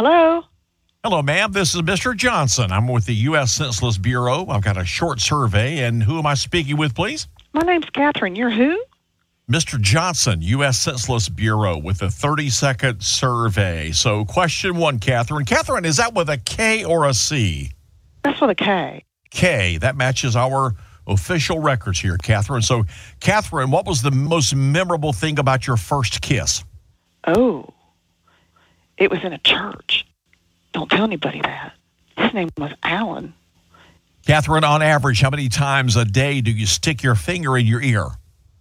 Hello? Hello, ma'am. This is Mr. Johnson. I'm with the U.S. Census Bureau. I've got a short survey, and who am I speaking with, please? My name's Catherine. You're who? Mr. Johnson, U.S. Census Bureau, with a 30-second survey. So, question one, Catherine. Catherine, is that with a K or a C? That's with a K. K. That matches our official records here, Catherine. So, Catherine, what was the most memorable thing about your first kiss? Oh, it was in a church. Don't tell anybody that. His name was Alan. Catherine, on average, how many times a day do you stick your finger in your ear?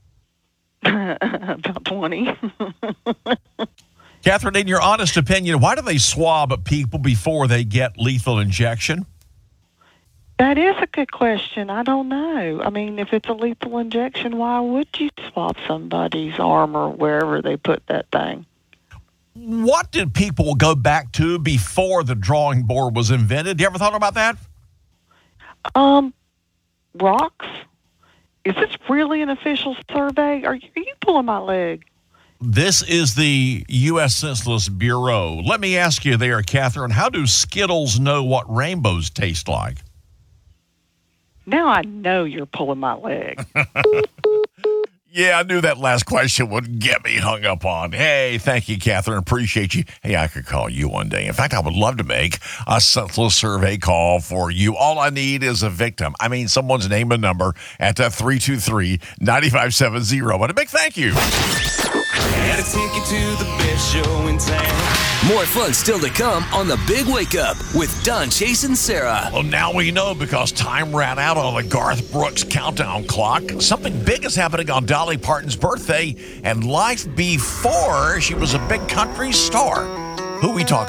About 20. Catherine, in your honest opinion, why do they swab people before they get lethal injection? That is a good question. I don't know. I mean, if it's a lethal injection, why would you swab somebody's arm or wherever they put that thing? What did people go back to before the drawing board was invented? You ever thought about that? Rocks? Is this really an official survey? Are you pulling my leg? This is the U.S. Census Bureau. Let me ask you there, Catherine, how do Skittles know what rainbows taste like? Now I know you're pulling my leg. Yeah, I knew that last question would get me hung up on. Hey, thank you, Catherine. Appreciate you. Hey, I could call you one day. In fact, I would love to make a census survey call for you. All I need is a victim. I mean, someone's name and number at 323-9570. And a big thank you. Gotta take you to the best show in town. More fun still to come on The Big Wake Up with Don, Chase, and Sarah. Well, now we know because time ran out on the Garth Brooks countdown clock. Something big is happening on Dolly Parton's birthday and life before she was a big country star. Who we talking